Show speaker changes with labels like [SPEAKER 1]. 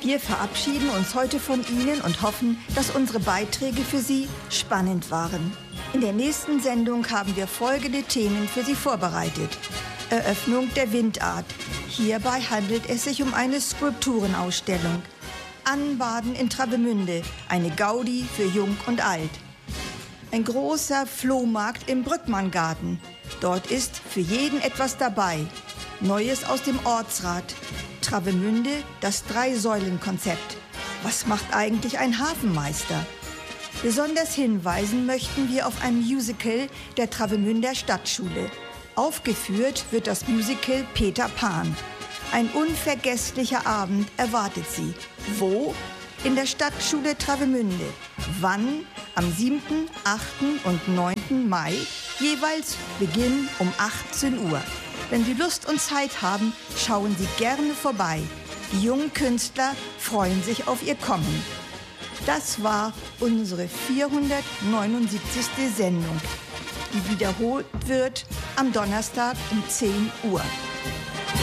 [SPEAKER 1] Wir verabschieden uns heute von Ihnen und hoffen, dass unsere Beiträge für Sie spannend waren. In der nächsten Sendung haben wir folgende Themen für Sie vorbereitet. Eröffnung der Windart. Hierbei handelt es sich um eine Skulpturenausstellung. Anbaden in Travemünde, eine Gaudi für Jung und Alt. Ein großer Flohmarkt im Brückmanngarten. Dort ist für jeden etwas dabei. Neues aus dem Ortsrat. Travemünde, das Drei-Säulen-Konzept. Was macht eigentlich ein Hafenmeister? Besonders hinweisen möchten wir auf ein Musical der Travemünder Stadtschule. Aufgeführt wird das Musical Peter Pan. Ein unvergesslicher Abend erwartet Sie. Wo? In der Stadtschule Travemünde. Wann? Am 7., 8. und 9. Mai, jeweils Beginn um 18 Uhr. Wenn Sie Lust und Zeit haben, schauen Sie gerne vorbei. Die jungen Künstler freuen sich auf Ihr Kommen. Das war unsere 479. Sendung, die wiederholt wird am Donnerstag um 10 Uhr.